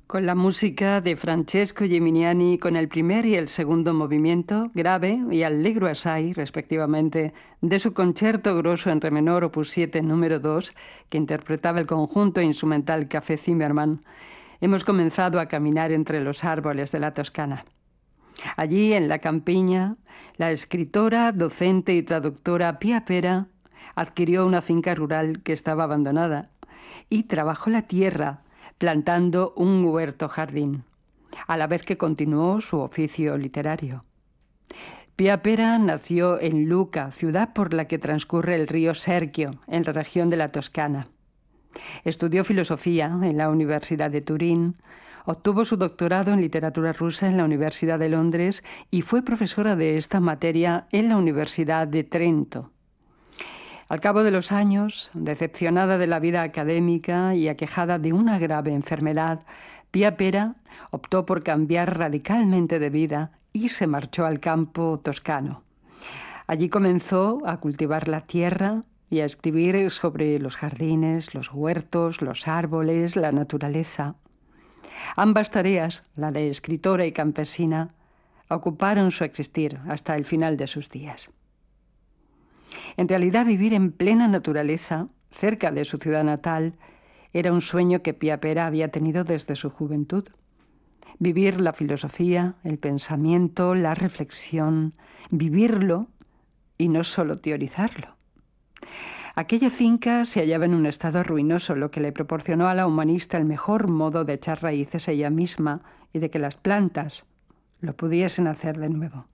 Con la música de Francesco Geminiani, con el primer y el segundo movimiento, grave y allegro assai, respectivamente, de su Concerto Grosso en re menor, opus 7, número 2, que interpretaba el conjunto instrumental Café Zimmermann, hemos comenzado a caminar entre los árboles de la Toscana. Allí, en la campiña, la escritora, docente y traductora Pia Pera adquirió una finca rural que estaba abandonada y trabajó la tierra plantando un huerto jardín, a la vez que continuó su oficio literario. Pia Pera nació en Lucca, ciudad por la que transcurre el río Serchio, en la región de la Toscana. Estudió filosofía en la Universidad de Turín, obtuvo su doctorado en literatura rusa en la Universidad de Londres y fue profesora de esta materia en la Universidad de Trento. Al cabo de los años, decepcionada de la vida académica y aquejada de una grave enfermedad, Pia Pera optó por cambiar radicalmente de vida y se marchó al campo toscano. Allí comenzó a cultivar la tierra y a escribir sobre los jardines, los huertos, los árboles, la naturaleza. Ambas tareas, la de escritora y campesina, ocuparon su existir hasta el final de sus días. En realidad, vivir en plena naturaleza, cerca de su ciudad natal, era un sueño que Pia Pera había tenido desde su juventud. Vivir la filosofía, el pensamiento, la reflexión, vivirlo y no solo teorizarlo. Aquella finca se hallaba en un estado ruinoso, lo que le proporcionó a la humanista el mejor modo de echar raíces ella misma y de que las plantas lo pudiesen hacer de nuevo.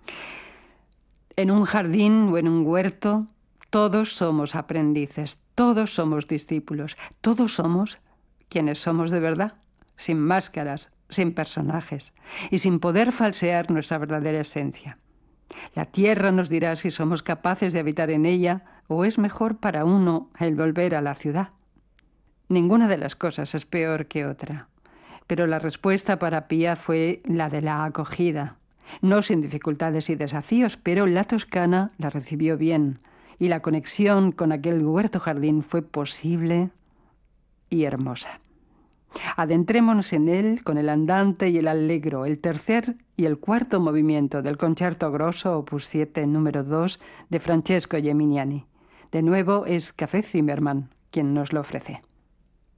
En un jardín o en un huerto, todos somos aprendices, todos somos discípulos, todos somos quienes somos de verdad, sin máscaras, sin personajes y sin poder falsear nuestra verdadera esencia. La tierra nos dirá si somos capaces de habitar en ella o es mejor para uno el volver a la ciudad. Ninguna de las cosas es peor que otra, pero la respuesta para Pia fue la de la acogida. No sin dificultades y desafíos, pero la Toscana la recibió bien y la conexión con aquel huerto jardín fue posible y hermosa. Adentrémonos en él con el andante y el allegro, el tercer y el cuarto movimiento del Concerto Grosso, opus 7, número 2, de Francesco Geminiani. De nuevo es Café Zimmermann quien nos lo ofrece.